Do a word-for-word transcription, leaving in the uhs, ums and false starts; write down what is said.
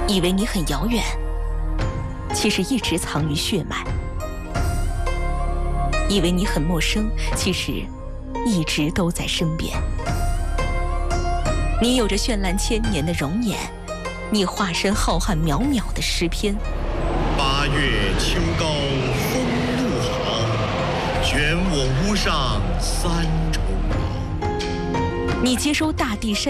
以为你很遥远，其实一直藏于血脉；以为你很陌生，其实一直都在身边。你有着绚烂千年的容颜，你化身浩瀚渺渺的诗篇。 八月秋高风怒号，卷我屋上三重茅。 你接收大地山